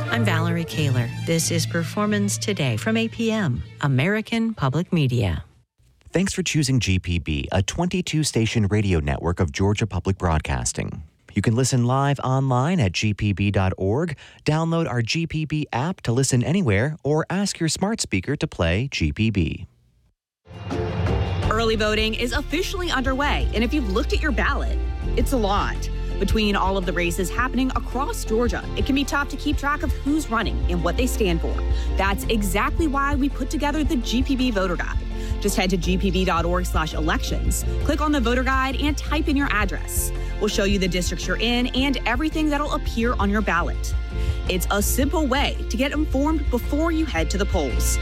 I'm Valerie Kaler. This is Performance Today from APM, American Public Media. Thanks for choosing GPB, a 22-station radio network of Georgia Public Broadcasting. You can listen live online at gpb.org, download our GPB app to listen anywhere, or ask your smart speaker to play GPB. Early voting is officially underway, and if you've looked at your ballot, it's a lot. Between all of the races happening across Georgia, it can be tough to keep track of who's running and what they stand for. That's exactly why we put together the GPB Voter Guide. Just head to gpb.org/elections, click on the voter guide, and type in your address. We'll show you the districts you're in and everything that'll appear on your ballot. It's a simple way to get informed before you head to the polls.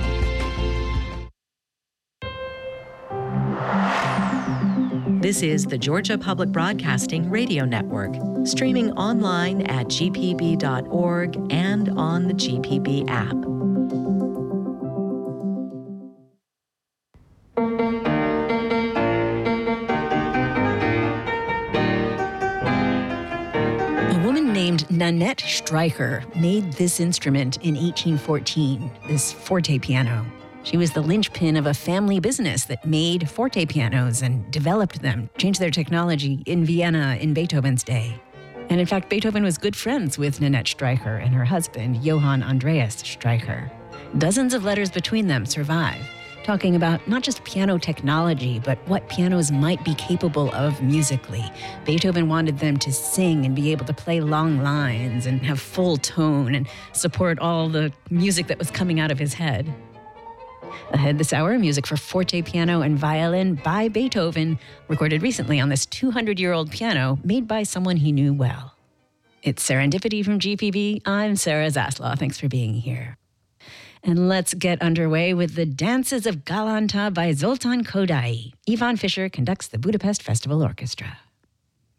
This is the Georgia Public Broadcasting Radio Network, streaming online at gpb.org and on the GPB app. A woman named Nanette Streicher made this instrument in 1814, this forte piano. She was the linchpin of a family business that made forte pianos and developed them, changed their technology in Vienna in Beethoven's day. And in fact, Beethoven was good friends with Nanette Streicher and her husband, Johann Andreas Streicher. Dozens of letters between them survive, talking about not just piano technology, but what pianos might be capable of musically. Beethoven wanted them to sing and be able to play long lines and have full tone and support all the music that was coming out of his head. Ahead this hour, music for forte piano and violin by Beethoven, recorded recently on this 200-year-old piano made by someone he knew well. It's Serendipity from GPB. I'm Sarah Zaslaw. Thanks for being here. And let's get underway with the Dances of Galanta by Zoltan Kodály. Ivan Fischer conducts the Budapest Festival Orchestra.